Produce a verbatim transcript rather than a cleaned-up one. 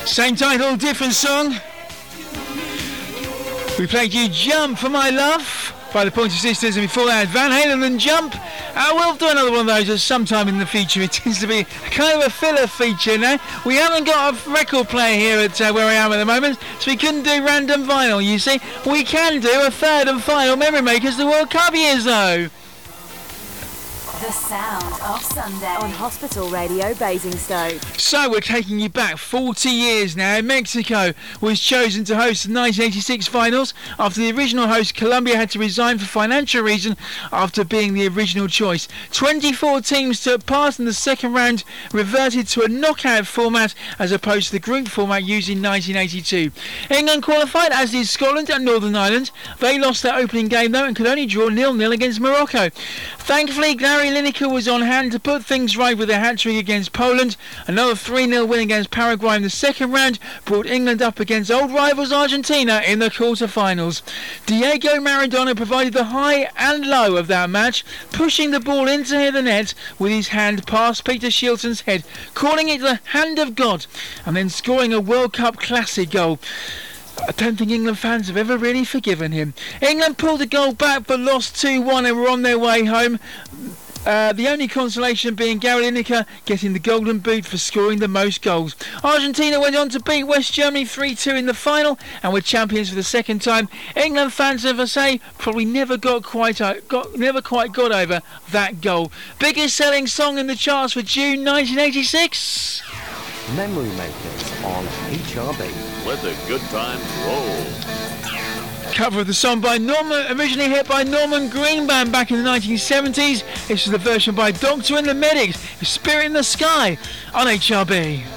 Same title, different song. We played You Jump for My Love by the Pointer Sisters, and before that Van Halen and Jump. Uh, we'll do another one of those at some time in the future. It tends to be kind of a filler feature now. We haven't got a record player here at uh, where I am at the moment, so we couldn't do random vinyl, you see. We can do a third and final Memory Makers, the World Cup years though. The sound of Sunday on Hospital Radio Basingstoke. So we're taking you back forty years now. Mexico was chosen to host the nineteen eighty-six finals after the original host Colombia had to resign for financial reasons after being the original choice. twenty-four teams took part, and the second round reverted to a knockout format as opposed to the group format used in nineteen eighty-two. England qualified, as did Scotland and Northern Ireland. They lost their opening game though and could only draw nil nil against Morocco. Thankfully, Gary Lineker was on hand to put things right with a hat-trick against Poland. Another three nil win against Paraguay in the second round brought England up against old rivals Argentina in the quarter-finals. Diego Maradona provided the high and low of that match, pushing the ball into the net with his hand past Peter Shilton's head, calling it the hand of God, and then scoring a World Cup classic goal. I don't think England fans have ever really forgiven him. England pulled the goal back but lost two one and were on their way home. Uh, the only consolation being Gary Lineker getting the golden boot for scoring the most goals. Argentina went on to beat West Germany three two in the final and were champions for the second time. England fans, as I say, probably never got quite uh, got never quite got over that goal. Biggest selling song in the charts for June nineteen eighty-six. Memory Makers on H R B. Let the good times roll. Cover of the song by Norman, originally hit by Norman Greenbaum back in the nineteen seventies. This is the version by Doctor and the Medics, Spirit in the Sky on H R B.